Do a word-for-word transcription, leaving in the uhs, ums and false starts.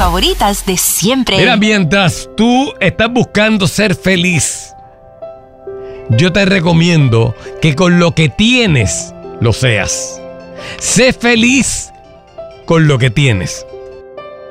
favoritas de siempre. Mira, mientras tú estás buscando ser feliz, yo te recomiendo que con lo que tienes, lo seas. Sé feliz con lo que tienes.